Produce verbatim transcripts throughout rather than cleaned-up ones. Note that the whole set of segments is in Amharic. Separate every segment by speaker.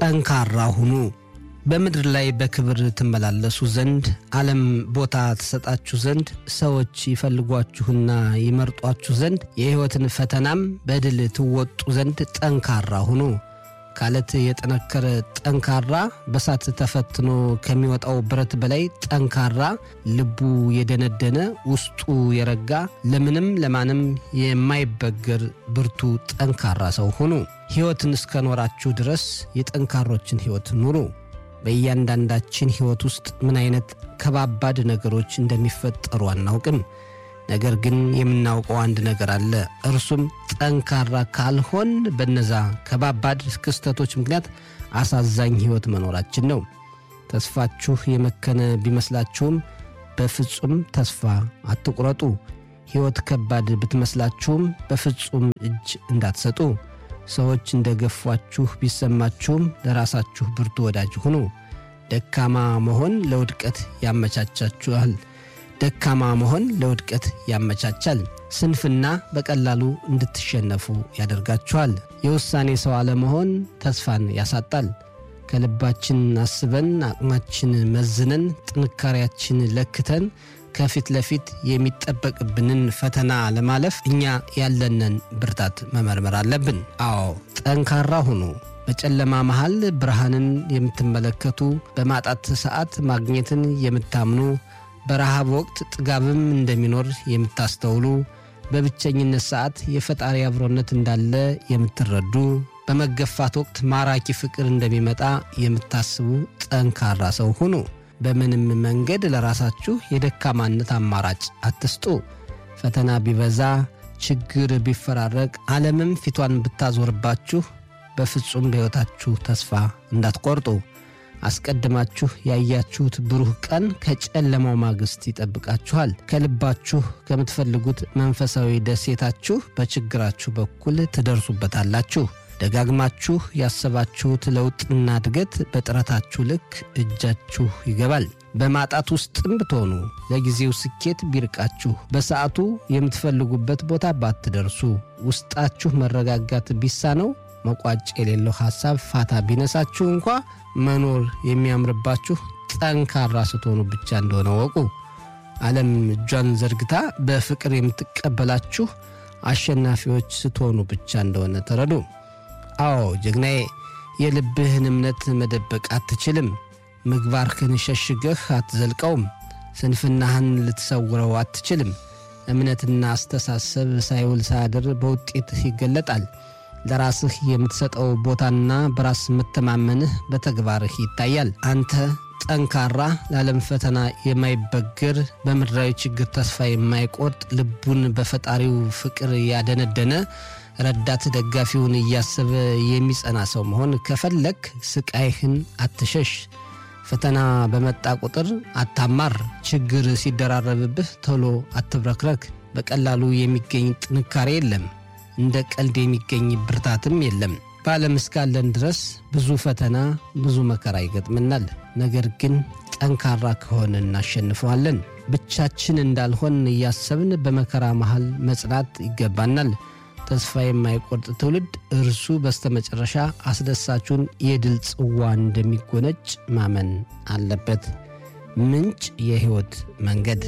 Speaker 1: ጠንካራ ሁኑ። በምድር ላይ በክብር ትመላለሱ ዘንድ ዓለም ቦታ ተሰጣችሁ ዘንድ ሰዎች ይፈልጓችሁና ይመርጧችሁ ዘንድ የሕይወትን ፈተናም በድል ትወጡ ዘንድ ጠንካራ ሁኑ። ካለት የጠነከረ ጠንካራ በሳት ተፈትኖ ከሚወጣው ብረት በላይ ጠንካራ ልቡ የደነደነ ውስጡ የረጋ ለምንም ለማንም የማይበገር ብርቱ ጠንካራ ሰው ሁኑ። ሕይወትን እስከኖራችሁ ድረስ የጠንካሮችን ሕይወት ኑሩ። በእያንዳንዳችን ሕይወት ውስጥ ምን አይነት ከባባድ ነገሮች እንደሚፈጠሩ አናውቅም። ነገር ግን የምናውቀው አንድ ነገር አለ። እርሱም ጠንካራ ካልሆን በነዛ ከባባድ ክስተቶች ምክንያት አሳዛኝ ሕይወት መኖራችን ነው። ተስፋችሁ የመከነ ቢመስላችሁም በፍጹም ተስፋ አትቁረጡ። ሕይወት ከባድ ብትመስላችሁም በፍጹም እጅ እንዳትሰጡ። ሰዎች እንደገፏችሁ ቢሰማችሁም ለራሳችሁ ብርቱ ወዳጅ ሁኑ። ደካማ መሆን ለውድቀት ያመቻቻችኋል። ደካማ መሆን ለውድቀት ያመቻቻል። ስንፍና በቀላሉ እንድትሸነፉ ያደርጋችኋል። የውሳኔ ሰው አለመሆን ተስፋን ያሳጣል። ከልባችን አስበን አቅማችን መዝነን ጥንካሬያችን ለክተን ከፊት ለፊት የሚጠበቅብንን ፈተና ለማለፍ እኛ ያለንን ብርታት መመርመር አለብን። አዎ ጠንካራ ሁኑ። በጨለማ መሃል ብርሃንን የምትመለከቱ፣ በማጣት ሰዓት ማግኘትን የምታምኑ፣ በረሃብ ወቅት ጥጋብም እንደሚኖር የምታስተውሉ፣ በብቸኝነት ሰዓት የፈጣሪ አብሮነት እንዳለ የምትረዱ፣ በመገፋት ወቅት ማራኪ ፍቅር እንደሚመጣ የምታስቡ ጠንካራ ሰው ሁኑ። በምንም መንገድ ለራሳችሁ የደካማነት አማራጭ አትስጡ። ፈተና ቢበዛ፣ ችግር ቢፈራረቅ፣ ዓለምም ፊቷን ብታዞርባችሁ በፍጹም በሕይወታችሁ ተስፋ እንዳትቆርጡ። አስቀድማችሁ ያያችሁት ብሩህ ቀን ከጨለማው ማግስት ይጠብቃችኋል። ከልባችሁ ከምትፈልጉት መንፈሳዊ ደሴታችሁ በችግራችሁ በኩል ትደርሱበታላችሁ። ደጋግማችሁ ያሰባችሁት ለውጥና እድገት በጥረታችሁ ልክ እጃችሁ ይገባል። በማጣት ውስጥም ብትሆኑ፣ ለጊዜው ስኬት ቢርቃችሁ፣ በሰዓቱ የምትፈልጉበት ቦታ ባትደርሱ፣ ውስጣችሁ መረጋጋት ቢሳነው፣ መቋጫ የሌለው ሐሳብ ፋታ ቢነሳችሁ እንኳ መኖር የሚያምርባችሁ ጠንካራ ስትሆኑ ብቻ እንደሆነ ወቁ። ዓለም እጇን ዘርግታ በፍቅር የምትቀበላችሁ አሸናፊዎች ስትሆኑ ብቻ እንደሆነ ተረዱ። አዎ ጀግናዬ፣ የልብህን እምነት መደበቅ አትችልም። ምግባርህን ሸሽገህ አትዘልቀውም። ስንፍናህን ልትሰውረው አትችልም። እምነትና አስተሳሰብ ሳይውል ሳያድር በውጤትህ ይገለጣል። ለራስህ የምትሰጠው ቦታና በራስ መተማመንህ በተግባርህ ይታያል። አንተ ጠንካራ፣ ለዓለም ፈተና የማይበገር፣ በምድራዊ ችግር ተስፋ የማይቆርጥ፣ ልቡን በፈጣሪው ፍቅር ያደነደነ፣ ረዳት ደጋፊውን እያሰበ የሚጸና ሰው መሆን ከፈለክ ስቃይህን አትሸሽ። ፈተና በመጣ ቁጥር አታማር። ችግር ሲደራረብብህ ቶሎ አትብረክረክ። በቀላሉ የሚገኝ ጥንካሬ የለም። እንደ ቀልድ የሚገኝ ብርታትም የለም። በዓለም እስካለን ድረስ ብዙ ፈተና፣ ብዙ መከራ ይገጥመናል። ነገር ግን ጠንካራ ከሆነ እናሸንፈዋለን። ብቻችን እንዳልሆን እያሰብን በመከራ መሃል መጽናት ይገባናል። ተስፋ የማይቆርጥ ትውልድ እርሱ በስተመጨረሻ አስደሳቹን የድል ጽዋ እንደሚጎነጭ ማመን አለበት። ምንጭ የሕይወት መንገድ።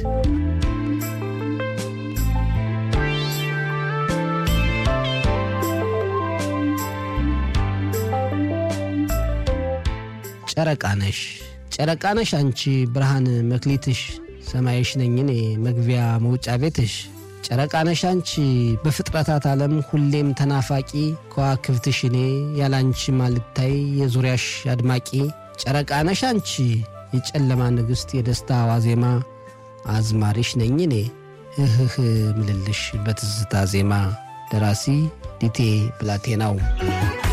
Speaker 1: ጨረቃ ነሽ ጨረቃ ነሽ አንቺ ብርሃን መክሊትሽ፣ ሰማይሽ ነኝ እኔ መግቢያ መውጫ ቤትሽ። ጨረቃ ነሽ አንቺ በፍጥረታት ዓለም ሁሌም ተናፋቂ፣ ከዋክብትሽ እኔ ያላንቺ ማልታይ የዙሪያሽ አድማቂ። ጨረቃ ነሽ አንቺ የጨለማ ንግሥት የደስታ ዋዜማ፣ አዝማሪሽ ነኝ እኔ እህህ ምልልሽ በትዝታ ዜማ። ደራሲ ዲቴ ብላቴናው።